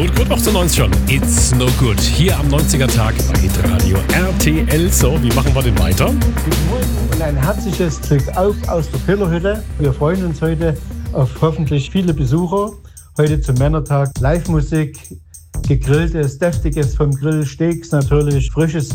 Und gut macht 90 schon. It's no good. Hier am 90er-Tag bei Hitradio RTL. So, wie machen wir denn weiter? Guten Morgen und ein herzliches Glück auf aus der Pillerhütte. Wir freuen uns heute auf hoffentlich viele Besucher. Heute zum Männertag Live-Musik, gegrilltes, deftiges vom Grill, Steaks natürlich, frisches